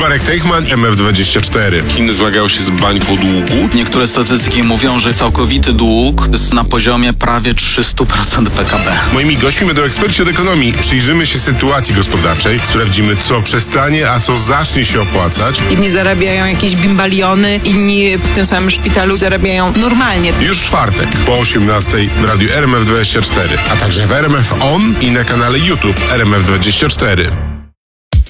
Marek Teichman, MF24. Chiny zmagają się z bańką długu. Niektóre statystyki mówią, że całkowity dług jest na poziomie prawie 300% PKB. Moimi gośćmi będą eksperci od ekonomii. Przyjrzymy się sytuacji gospodarczej, sprawdzimy, co przestanie, a co zacznie się opłacać. Inni zarabiają jakieś bimbaliony, inni w tym samym szpitalu zarabiają normalnie. Już w czwartek po 18:00 w radiu RMF24, a także w RMF On i na kanale YouTube RMF24.